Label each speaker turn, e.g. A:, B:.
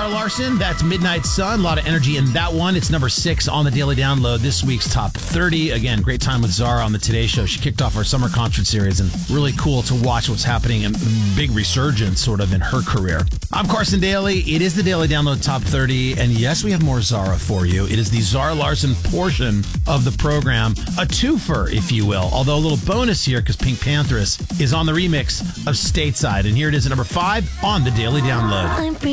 A: Zara Larsson. That's Midnight Sun. A lot of energy in that one. It's number 6 on the Daily Download. This week's top 30. Again, great time with Zara on the Today Show. She kicked off our summer concert series, and really cool to watch what's happening and big resurgence sort of in her career. I'm Carson Daly. It is the Daily Download Top 30. And yes, we have more Zara for you. It is the Zara Larsson portion of the program. A twofer, if you will. Although a little bonus here because Pink Panthers is on the remix of Stateside. And here it is at number 5 on the Daily Download.